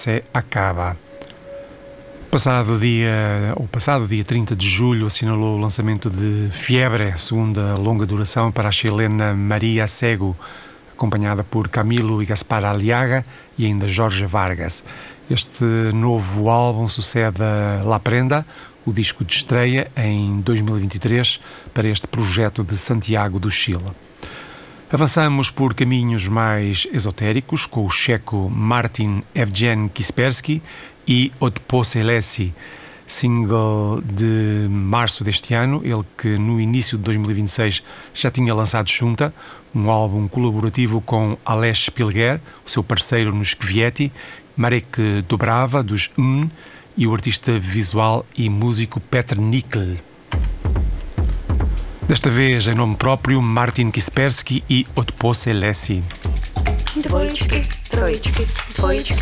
se acaba. Passado dia 30 de julho assinalou o lançamento de Fiebre, segunda longa duração para a chilena Maria Sego, acompanhada por Camilo e Gaspar Aliaga e ainda Jorge Vargas. Este novo álbum sucede a La Prenda, o disco de estreia em 2023 para este projeto de Santiago do Chile. Avançamos por caminhos mais esotéricos com o checo Martin Evgen Kispersky e Odposelesi, single de março deste ano, ele que no início de 2026 já tinha lançado Junta, um álbum colaborativo com Aleš Pilger, o seu parceiro no Skvieti, Marek Dobrava, dos e o artista visual e músico Petr Nikl. Desta vez em nome próprio, Martin Kispersky e Odposelesi. Двоечки, троечки, двоечки.